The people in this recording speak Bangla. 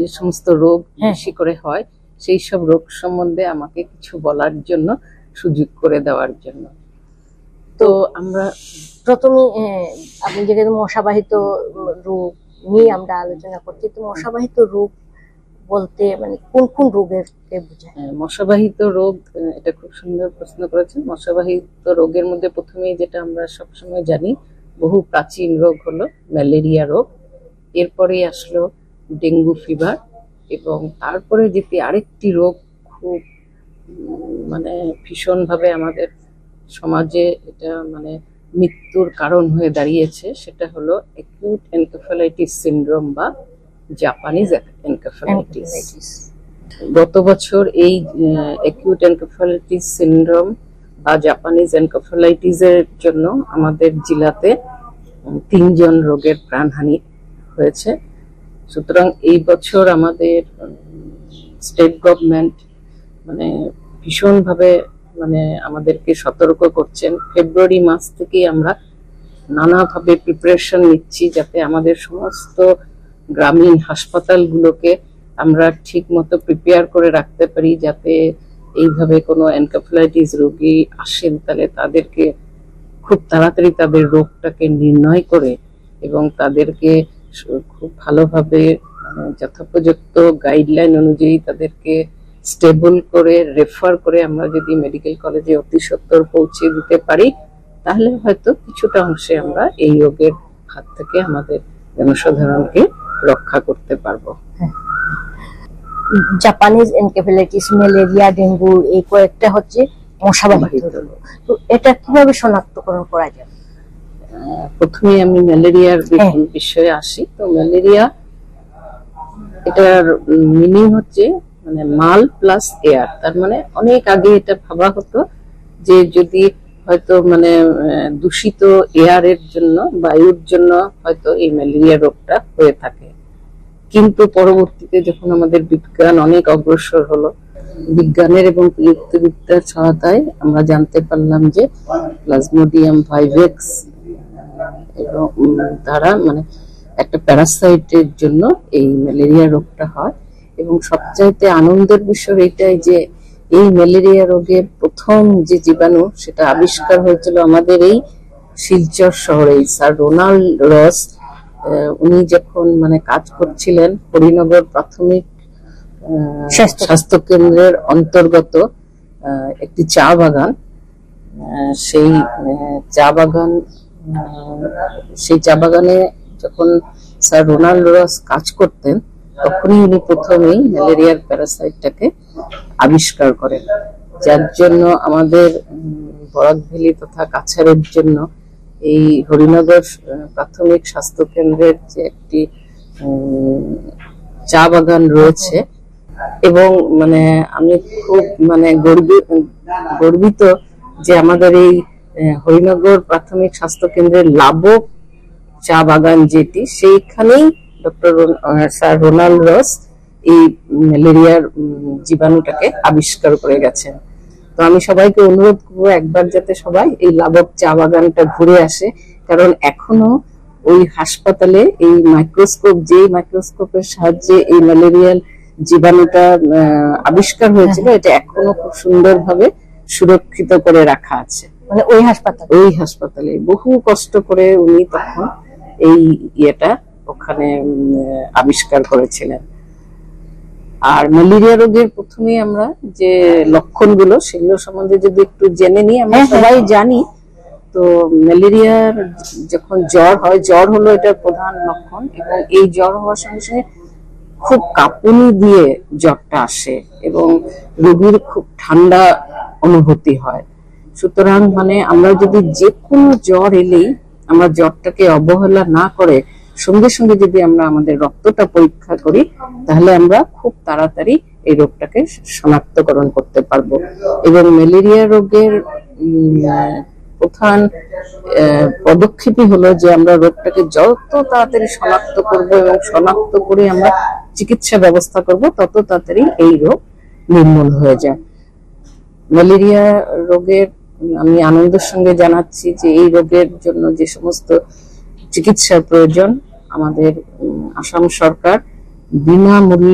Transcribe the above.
যে সমস্ত রোগ বেশি করে হয় সেই সব রোগ সম্বন্ধে আমাকে কিছু বলার জন্য, সুযোগ করে দেওয়ার জন্য। তো আমরা প্রথমে আপনি যেটা মশাবাহিত রোগ নিয়ে আমরা আলোচনা করছি, তো মশাবাহিত রোগ বলতে মানে কোন কোন রোগের বোঝায়? মশাবাহিত রোগ, এটা খুব সুন্দর প্রশ্ন করেছেন। মশাবাহিত রোগের মধ্যে প্রথমেই যেটা আমরা সবসময় জানি, বহু প্রাচীন রোগ হলো ম্যালেরিয়া রোগ, এরপরে আসলো ডেঙ্গু ফিভার, এবং তারপরে যেটি আরেকটি রোগ খুব মানে ভীষণভাবে আমাদের সমাজে এটা মানে মৃত্যুর কারণ হয়ে দাঁড়িয়েছে, সেটা হলো অ্যাকিউট এনকেফ্যালাইটিস সিনড্রোম বা জাপানিজ এনকেফ্যালাইটিস। গত বছর এই অ্যাকিউট এনকেফ্যালাইটিস সিনড্রোম বা জাপানিজ এনকেফ্যালাইটিস এর জন্য আমাদের জেলাতে 3 জন রোগের প্রাণহানি হয়েছে। সুতরাং এই বছর আমাদের স্টেট গভর্নমেন্ট মানে ভীষণভাবে মানে আমাদেরকে সতর্ক করছেন। ফেব্রুয়ারি মাস থেকেই আমরা নানাভাবে প্রিপারেশন নিচ্ছি যাতে আমাদের সমস্ত গ্রামীণ হাসপাতালগুলোকে আমরা ঠিক মতো প্রিপেয়ার করে রাখতে পারি, যাতে এইভাবে কোনো এনকেফ্যালাইটিস রোগী আসেন তাহলে তাদেরকে খুব তাড়াতাড়ি তাদের রোগটাকে নির্ণয় করে এবং তাদেরকে খুব ভালোভাবে যথোপযুক্ত গাইডলাইন অনুযায়ী তাদেরকে স্টেবল করে রেফার করে আমরা যদি মেডিকেল কলেজে অতি সত্বর পৌঁছে দিতে পারি, তাহলে হয়তো কিছুটা অংশে আমরা এই রোগের হাত থেকে আমাদের জনসাধারণকে রক্ষা করতে পারবো। জাপানিজ এনকেফ্যালাইটিস, ম্যালেরিয়া, ডেঙ্গু এই কয়েকটা হচ্ছে মশাবাহিত রোগ। তো এটা কিভাবে শনাক্তকরণ করা যায়? প্রথমে আমি ম্যালেরিয়ার বিষয়ে আসি। তো ম্যালেরিয়া, এটার মিনিং হচ্ছে মানে মাল প্লাস এয়ার। তার মানে অনেক আগে এটা ভাবা হতো যে যদি হয়তো মানে দূষিত এয়ারের জন্য, বায়ুর জন্য হয়তো এই ম্যালেরিয়া রোগটা হয়ে থাকে। কিন্তু পরবর্তীতে যখন আমাদের বিজ্ঞান অনেক অগ্রসর হলো, বিজ্ঞানের এবং প্রযুক্তিবিদ্যার সহায়তায় আমরা জানতে পারলাম যে প্লাজমোডিয়াম ভাইভেক্স এবং তারা মানে একটা প্যারাসাইটের জন্য এই ম্যালেরিয়া রোগটা হয়। এবং সবচাইতে আনন্দের বিষয় এটাই যে এই ম্যালেরিয়া রোগের প্রথম যে জীবাণু সেটা আবিষ্কার হয়েছিল আমাদের এই শিলচর শহরে। স্যার রোনাল্ড রস উনি যখন মানে কাজ করছিলেন হরিনগর প্রাথমিক স্বাস্থ্য কেন্দ্রের অন্তর্গত একটি চা বাগান, সেই চা বাগানে যখন স্যার রোনাল্ড রস কাজ করতেন তখনই উনি প্রথমেই ম্যালেরিয়ার প্যারাসাইটটাকে আবিষ্কার করেন, যার জন্য আমাদের বরাক ভ্যালি তথা কাছাড়ের জন্য এই হরিনগর প্রাথমিক স্বাস্থ্য কেন্দ্রের যে একটি চা বাগান রয়েছে, এবং মানে আমি খুব মানে গর্বিত যে আমাদের এই হরিনগর প্রাথমিক স্বাস্থ্য কেন্দ্রের লাবক চা বাগান যেটি, সেইখানেই ডক্টর স্যার রোনাল্ড রস এই ম্যালেরিয়ার জীবাণুটাকে আবিষ্কার করে গেছেন। তো আমি সবাইকে অনুরোধ করবো একবার যাতে সবাই এই লাবক চা বাগানটা ঘুরে আসে, কারণ এখনো ওই হাসপাতালে এই মাইক্রোস্কোপের সাহায্যে এই ম্যালেরিয়ার জীবাণুটা আবিষ্কার হয়েছিল, এটা এখনো খুব সুন্দরভাবে সুরক্ষিত করে রাখা আছে। মানে ওই হাসপাতালে বহু কষ্ট করে উনি তখন এই ইয়েটা ওখানে আবিষ্কার করেছিলেন। আর ম্যালেরিয়া রোগের প্রথমে আমরা যে লক্ষণগুলো সেগুলো সম্বন্ধে যদি একটু জেনে নিই। আমরা সবাই জানি তো ম্যালেরিয়ার যখন জ্বর হলো এটার প্রধান লক্ষণ, এবং এই জ্বর হওয়ার সঙ্গে সঙ্গে খুব কাঁপুনি দিয়ে জ্বরটা আসে এবং রোগীর খুব ঠান্ডা অনুভূতি হয়। সুতরাং মানে আমরা যদি যে কোনো জ্বর এলেই আমরা জ্বরটাকে অবহেলা না করে সঙ্গে সঙ্গে যদি আমরা আমাদের রক্তটা পরীক্ষা করি, তাহলে আমরা খুব তাড়াতাড়ি এই রোগটাকে শনাক্তকরণ করতে পারবো। এবং ম্যালেরিয়া রোগের প্রধান পদক্ষেপই হলো যে আমরা রোগটাকে যত তাড়াতাড়ি শনাক্ত করব এবং শনাক্ত করে আমরা চিকিৎসা ব্যবস্থা করব, তত তাড়াতাড়ি এই রোগ নির্মূল হয়ে যায়। ম্যালেরিয়া রোগের আমি আনন্দের সঙ্গে জানাচ্ছি যে এই রোগের জন্য যে সমস্ত চিকিৎসার প্রয়োজন আমাদের আসাম সরকার বিনামূল্যে